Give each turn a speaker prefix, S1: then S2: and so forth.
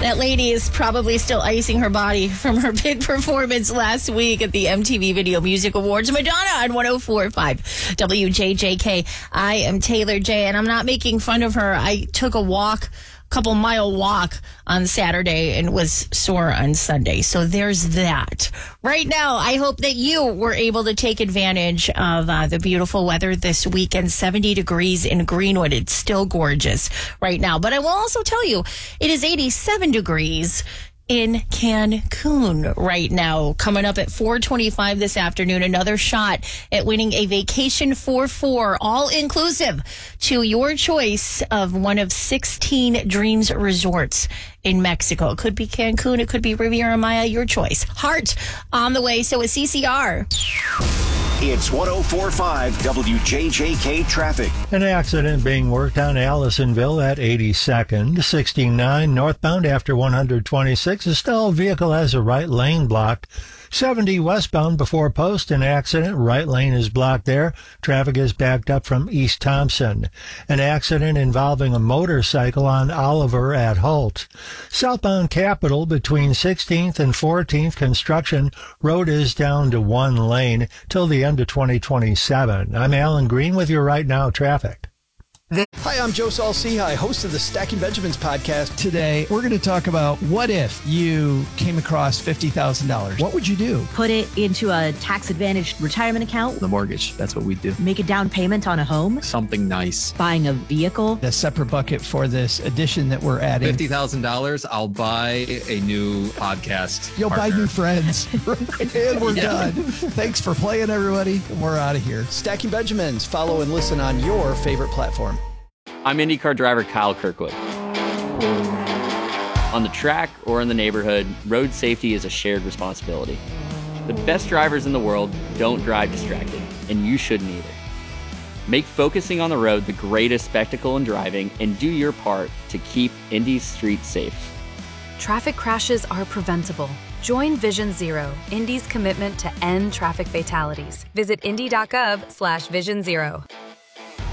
S1: That lady is probably still icing her body from her big performance last week at the MTV Video Music Awards. Madonna on 104.5 WJJK. I am Taylor J, and I'm not making fun of her. I took a couple-mile walk on Saturday and was sore on Sunday. So there's that. Right now, I hope that you were able to take advantage of the beautiful weather this weekend. 70 degrees in Greenwood. It's still gorgeous right now. But I will also tell you, it is 87 degrees in Cancun right now. Coming up at 4:25 this afternoon, another shot at winning a vacation for four, all inclusive, to your choice of one of 16 Dreams resorts in Mexico. It could be Cancun, it could be Riviera Maya, your choice. Heart on the way, so is CCR.
S2: It's 104.5 WJJK traffic.
S3: An accident being worked on Allisonville at 82nd. 69 northbound after 126. A stalled vehicle has a right lane blocked. 70 westbound before Post, an accident. Right lane is blocked there. Traffic is backed up from East Thompson. An accident involving a motorcycle on Oliver at Holt. Southbound Capitol between 16th and 14th, construction. Road is down to one lane till the end of 2027. I'm Alan Green with your Right Now traffic.
S4: Hi, I'm Joe Saul-Sehy, host of the Stacking Benjamins podcast.
S5: Today, we're going to talk about what if you came across $50,000? What would you do?
S6: Put it into a tax-advantaged retirement account.
S7: The mortgage, that's what we do.
S6: Make a down payment on a home.
S7: Something nice.
S6: Buying a vehicle.
S5: A separate bucket for this addition that we're adding.
S7: $50,000, I'll buy a new podcast.
S5: You'll
S7: partner.
S5: buy new friends. And we're done. Thanks for playing, everybody. We're out of here.
S4: Stacking Benjamins. Follow and listen on your favorite platform.
S8: I'm IndyCar driver Kyle Kirkwood. On the track or in the neighborhood, road safety is a shared responsibility. The best drivers in the world don't drive distracted, and you shouldn't either. Make focusing on the road the greatest spectacle in driving, and do your part to keep Indy's streets safe.
S9: Traffic crashes are preventable. Join Vision Zero, Indy's commitment to end traffic fatalities. Visit indy.gov/Vision Zero.